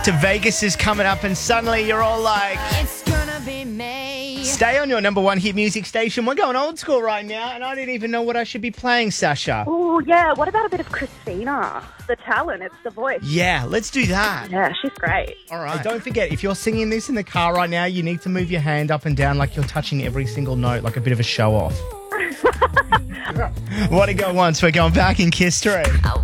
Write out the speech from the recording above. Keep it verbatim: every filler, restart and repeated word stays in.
To Vegas is coming up and suddenly you're all like, It's gonna be me. stay on your number one hit music station. We're going old school right now and I didn't even know what I should be playing, Sasha. Oh, yeah. What about a bit of Christina? The talent, it's the voice. Yeah, let's do that. Yeah, she's great. All right. Don't forget, if you're singing this in the car right now, you need to move your hand up and down like you're touching every single note, like a bit of a show off. What a go once, we're going back in Kiss three.